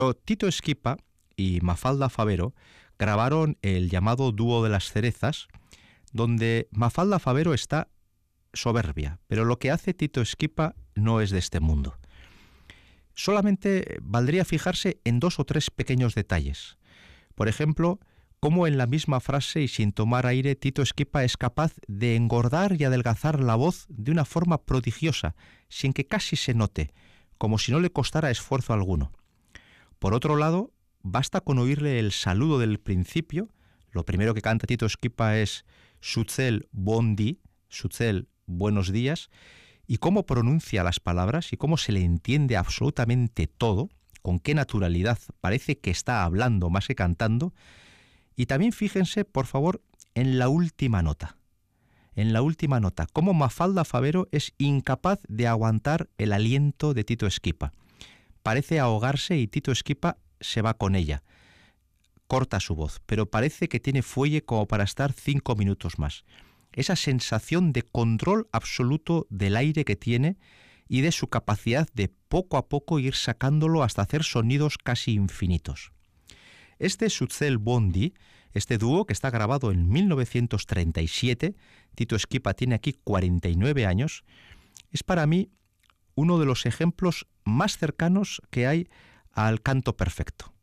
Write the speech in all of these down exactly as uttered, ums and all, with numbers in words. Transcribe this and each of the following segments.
Tito Esquipa y Mafalda Favero grabaron el llamado Dúo de las Cerezas, donde Mafalda Favero está soberbia, pero lo que hace Tito Esquipa no es de este mundo. Solamente valdría fijarse en dos o tres pequeños detalles. Por ejemplo, cómo en la misma frase y sin tomar aire Tito Esquipa es capaz de engordar y adelgazar la voz de una forma prodigiosa, sin que casi se note, como si no le costara esfuerzo alguno. Por otro lado, basta con oírle el saludo del principio. Lo primero que canta Tito Esquipa es Sutzel bon di, Sutzel buenos días, y cómo pronuncia las palabras y cómo se le entiende absolutamente todo, con qué naturalidad parece que está hablando más que cantando. Y también fíjense, por favor, en la última nota. En la última nota, cómo Mafalda Favero es incapaz de aguantar el aliento de Tito Esquipa. Parece ahogarse y Tito Esquipa se va con ella. Corta su voz, pero parece que tiene fuelle como para estar cinco minutos más. Esa sensación de control absoluto del aire que tiene y de su capacidad de poco a poco ir sacándolo hasta hacer sonidos casi infinitos. Este Sutzel bon di, este dúo que está grabado en mil novecientos treinta y siete, Tito Esquipa tiene aquí cuarenta y nueve años, es para mí uno de los ejemplos más cercanos que hay al canto perfecto.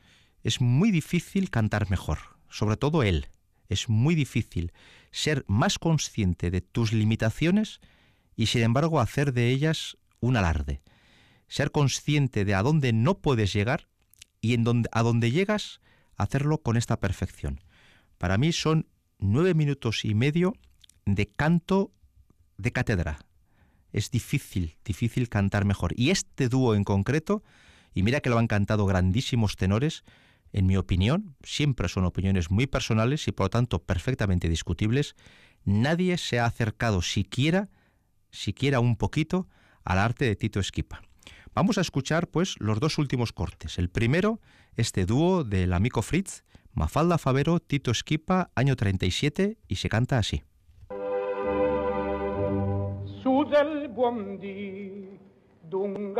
Es muy difícil cantar mejor, sobre todo él. Es muy difícil ser más consciente de tus limitaciones y sin embargo hacer de ellas un alarde. Ser consciente de a dónde no puedes llegar y en donde, a dónde llegas, hacerlo con esta perfección. Para mí son nueve minutos y medio de canto de cátedra. Es difícil, difícil cantar mejor. Y este dúo en concreto, y mira que lo han cantado grandísimos tenores, en mi opinión, siempre son opiniones muy personales y por lo tanto perfectamente discutibles, nadie se ha acercado siquiera, siquiera un poquito, al arte de Tito Esquipa. Vamos a escuchar pues los dos últimos cortes. El primero, este dúo del amico Fritz, Mafalda Favero, Tito Esquipa, año treinta y siete, y se canta así. Su del buon dì, d'un